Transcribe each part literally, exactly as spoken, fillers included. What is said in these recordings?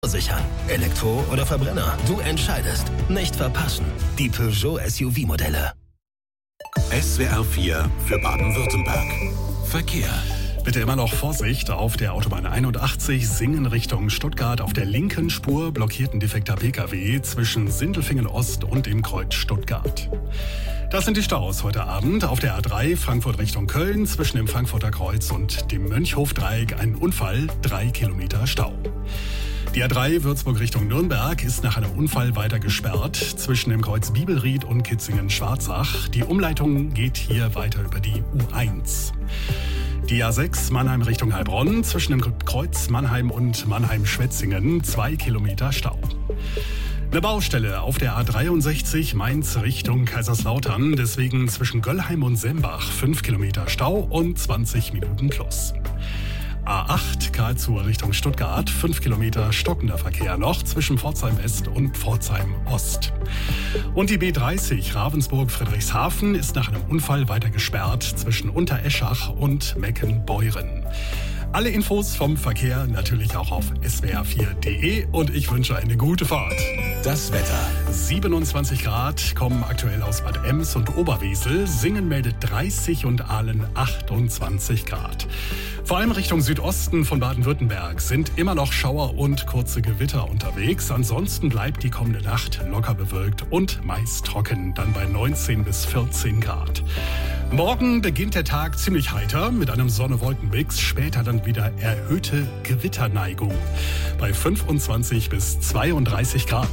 Sichern. Elektro oder Verbrenner? Du entscheidest. Nicht verpassen. Die Peugeot S U V-Modelle. S W R vier für Baden-Württemberg. Verkehr. Bitte immer noch Vorsicht auf der Autobahn einundachtzig, Singen Richtung Stuttgart. Auf der linken Spur blockiert ein defekter Pkw zwischen Sindelfingen Ost und dem Kreuz Stuttgart. Das sind die Staus heute Abend. Auf der A drei Frankfurt Richtung Köln zwischen dem Frankfurter Kreuz und dem Mönchhofdreieck ein Unfall, drei Kilometer Stau. Die A drei Würzburg Richtung Nürnberg ist nach einem Unfall weiter gesperrt zwischen dem Kreuz Bibelried und Kitzingen-Schwarzach. Die Umleitung geht hier weiter über die U eins. Die A sechs Mannheim Richtung Heilbronn zwischen dem Kreuz Mannheim und Mannheim-Schwetzingen, zwei Kilometer Stau. Eine Baustelle auf der A dreiundsechzig Mainz Richtung Kaiserslautern, deswegen zwischen Göllheim und Sembach fünf Kilometer Stau und zwanzig Minuten plus. A acht Karlsruhe Richtung Stuttgart, fünf Kilometer stockender Verkehr noch zwischen Pforzheim West und Pforzheim Ost. Und die B dreißig Ravensburg-Friedrichshafen ist nach einem Unfall weiter gesperrt zwischen Untereschach und Meckenbeuren. Alle Infos vom Verkehr natürlich auch auf S W R vier Punkt de und ich wünsche eine gute Fahrt. Das Wetter. siebenundzwanzig Grad kommen aktuell aus Bad Ems und Oberwesel. Singen meldet dreißig und Aalen achtundzwanzig Grad. Vor allem Richtung Südosten von Baden-Württemberg sind immer noch Schauer und kurze Gewitter unterwegs. Ansonsten bleibt die kommende Nacht locker bewölkt und meist trocken, dann bei neunzehn bis vierzehn Grad. Morgen beginnt der Tag ziemlich heiter mit einem Sonne-Wolken-Mix, später dann wieder erhöhte Gewitterneigung bei fünfundzwanzig bis zweiunddreißig Grad.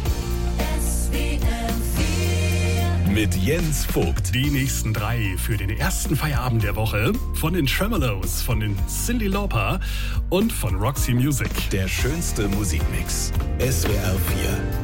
Mit Jens Vogt. Die nächsten drei für den ersten Feierabend der Woche von den Tremolos, von den Cyndi Lauper und von Roxy Music. Der schönste Musikmix. S W R vier.